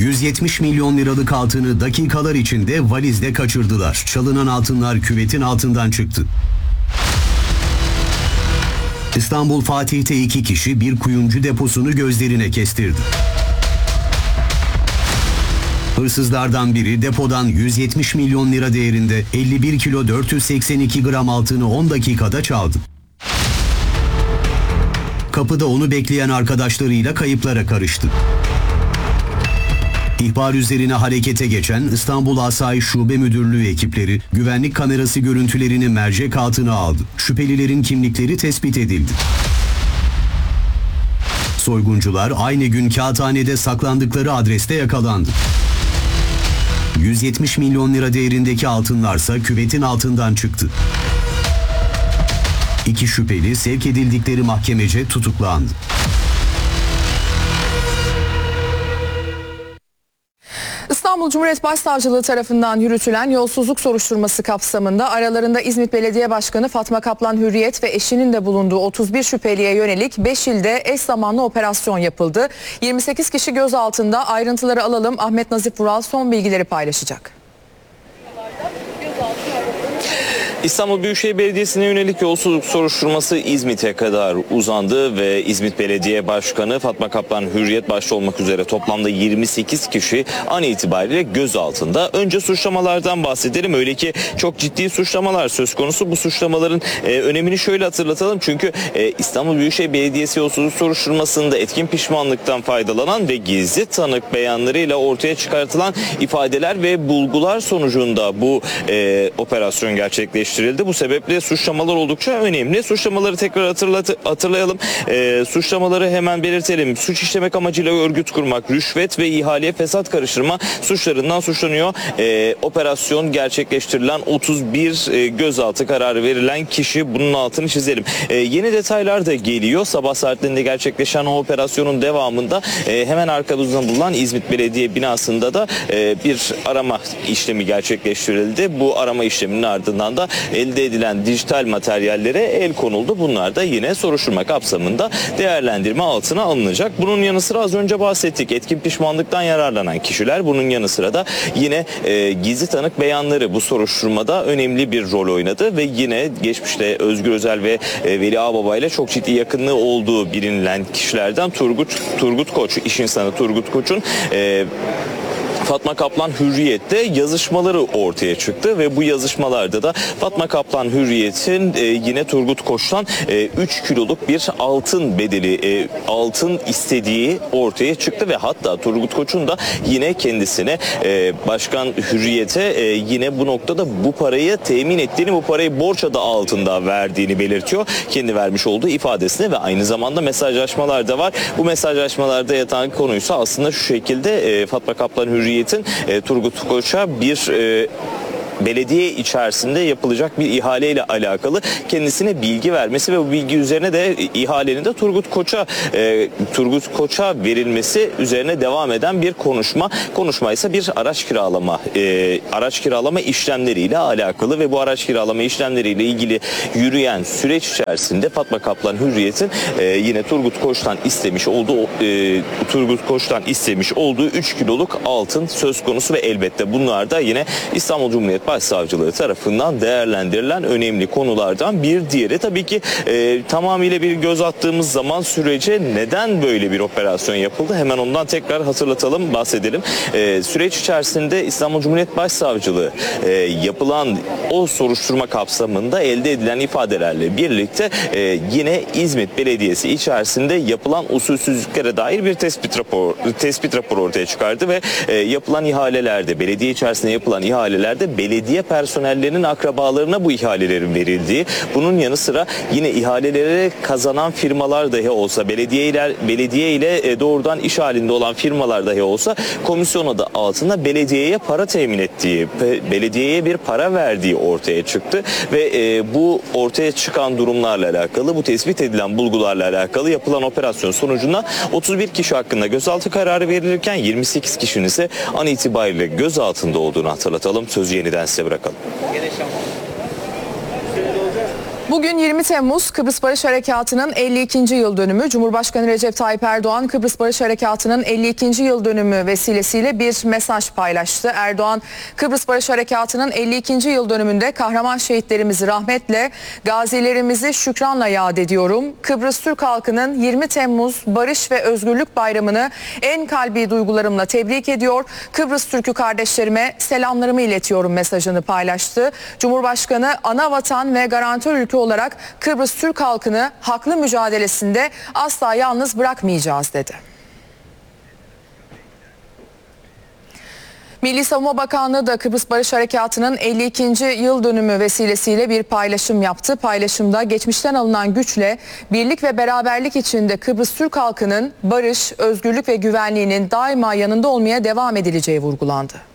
170 milyon liralık altını dakikalar içinde valizle kaçırdılar. Çalınan altınlar küvetin altından çıktı. İstanbul Fatih'te 2 kişi bir kuyumcu deposunu gözlerine kestirdi. Hırsızlardan biri depodan 170 milyon lira değerinde 51 kilo 482 gram altını 10 dakikada çaldı. Kapıda onu bekleyen arkadaşlarıyla kayıplara karıştı. İhbar üzerine harekete geçen İstanbul Asayiş Şube Müdürlüğü ekipleri güvenlik kamerası görüntülerini mercek altına aldı. Şüphelilerin kimlikleri tespit edildi. Soyguncular aynı gün Kağıthane'de saklandıkları adreste yakalandı. 170 milyon lira değerindeki altınlarsa küvetin altından çıktı. 2 şüpheli sevk edildikleri mahkemece tutuklandı. İstanbul Cumhuriyet Başsavcılığı tarafından yürütülen yolsuzluk soruşturması kapsamında aralarında İzmit Belediye Başkanı Fatma Kaplan Hürriyet ve eşinin de bulunduğu 31 şüpheliye yönelik 5 ilde eş zamanlı operasyon yapıldı. 28 kişi gözaltında. Ayrıntıları alalım. Ahmet Nazif Vural son bilgileri paylaşacak. İstanbul Büyükşehir Belediyesi'ne yönelik yolsuzluk soruşturması İzmit'e kadar uzandı ve İzmit Belediye Başkanı Fatma Kaplan Hürriyet başta olmak üzere toplamda 28 kişi an itibariyle gözaltında. Önce suçlamalardan bahsedelim. Öyle ki çok ciddi suçlamalar söz konusu. Bu suçlamaların önemini şöyle hatırlatalım. Çünkü İstanbul Büyükşehir Belediyesi yolsuzluk soruşturmasında etkin pişmanlıktan faydalanan ve gizli tanık beyanlarıyla ortaya çıkartılan ifadeler ve bulgular sonucunda bu operasyon gerçekleştirildi. Bu sebeple suçlamalar oldukça önemli. Suçlamaları tekrar hatırlayalım. Suçlamaları hemen belirtelim. Suç işlemek amacıyla örgüt kurmak, rüşvet ve ihaleye fesat karıştırma suçlarından suçlanıyor. Operasyon gerçekleştirilen 31 gözaltı kararı verilen kişi, bunun altını çizelim. Yeni detaylar da geliyor. Sabah saatlerinde gerçekleşen o operasyonun devamında hemen arkamızda bulunan İzmit Belediye binasında da bir arama işlemi gerçekleştirildi. Bu arama işleminin ardından da elde edilen dijital materyallere el konuldu. Bunlar da yine soruşturma kapsamında değerlendirme altına alınacak. Bunun yanı sıra az önce bahsettik. Etkin pişmanlıktan yararlanan kişiler, bunun yanı sıra da yine gizli tanık beyanları bu soruşturmada önemli bir rol oynadı ve yine geçmişte Özgür Özel ve Veli Ağbaba ile çok ciddi yakınlığı olduğu bilinen kişilerden Turgut Koç, iş insanı Turgut Koç'un Fatma Kaplan Hürriyet'te yazışmaları ortaya çıktı ve bu yazışmalarda da Fatma Kaplan Hürriyet'in yine Turgut Koç'tan 3 kiloluk bir altın bedeli, altın istediği ortaya çıktı ve hatta Turgut Koç'un da yine kendisine Başkan Hürriyet'e yine bu noktada bu parayı temin ettiğini, bu parayı borç adı altında verdiğini belirtiyor. Kendi vermiş olduğu ifadesine ve aynı zamanda mesajlaşmalar da var. Bu mesajlaşmalarda yatan konuysa aslında şu şekilde: Fatma Kaplan Hürriyet'in Turgut Koç'a bir belediye içerisinde yapılacak bir ihaleyle alakalı kendisine bilgi vermesi ve bu bilgi üzerine de ihalenin de Turgut Koç'a verilmesi üzerine devam eden bir konuşma ise bir araç kiralama işlemleriyle alakalı ve bu araç kiralama işlemleriyle ilgili yürüyen süreç içerisinde Fatma Kaplan Hürriyet'in yine Turgut Koç'tan istemiş olduğu 3 kiloluk altın söz konusu ve elbette bunlar da yine İstanbul Cumhuriyet Başsavcılığı tarafından değerlendirilen önemli konulardan bir diğeri. Tabii ki tamamıyla bir göz attığımız zaman sürece neden böyle bir operasyon yapıldı? Hemen ondan tekrar hatırlatalım, bahsedelim. Süreç içerisinde İstanbul Cumhuriyet Başsavcılığı yapılan o soruşturma kapsamında elde edilen ifadelerle birlikte yine İzmit Belediyesi içerisinde yapılan usulsüzlüklere dair bir tespit raporu ortaya çıkardı ve yapılan ihalelerde, belediye içerisinde yapılan ihalelerde belediye personellerinin akrabalarına bu ihalelerin verildiği, bunun yanı sıra yine ihaleleri kazanan firmalar dahi olsa, belediye ile doğrudan iş halinde olan firmalar dahi olsa komisyon adı altında belediyeye para temin ettiği, belediyeye bir para verdiği ortaya çıktı ve bu ortaya çıkan durumlarla alakalı, bu tespit edilen bulgularla alakalı yapılan operasyon sonucunda 31 kişi hakkında gözaltı kararı verilirken 28 kişinin ise an itibariyle gözaltında olduğunu hatırlatalım. Sözü yeniden size bırakalım. Bugün 20 Temmuz Kıbrıs Barış Harekatı'nın 52. yıl dönümü. Cumhurbaşkanı Recep Tayyip Erdoğan Kıbrıs Barış Harekatı'nın 52. yıl dönümü vesilesiyle bir mesaj paylaştı. Erdoğan, Kıbrıs Barış Harekatı'nın 52. yıl dönümünde kahraman şehitlerimizi rahmetle, gazilerimizi şükranla yad ediyorum. Kıbrıs Türk halkının 20 Temmuz Barış ve Özgürlük Bayramı'nı en kalbi duygularımla tebrik ediyor. Kıbrıs Türk'ü kardeşlerime selamlarımı iletiyorum mesajını paylaştı. Cumhurbaşkanı ana vatan ve garantör ülke olarak Kıbrıs Türk halkını haklı mücadelesinde asla yalnız bırakmayacağız dedi. Milli Savunma Bakanlığı da Kıbrıs Barış Harekatı'nın 52. yıl dönümü vesilesiyle bir paylaşım yaptı. Paylaşımda geçmişten alınan güçle birlik ve beraberlik içinde Kıbrıs Türk halkının barış, özgürlük ve güvenliğinin daima yanında olmaya devam edileceği vurgulandı.